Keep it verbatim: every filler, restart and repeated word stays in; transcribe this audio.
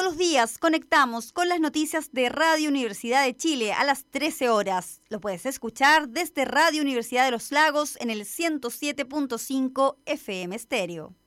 Todos los días conectamos con las noticias de Radio Universidad de Chile a las trece horas. Lo puedes escuchar desde Radio Universidad de los Lagos en el ciento siete punto cinco F M Estéreo.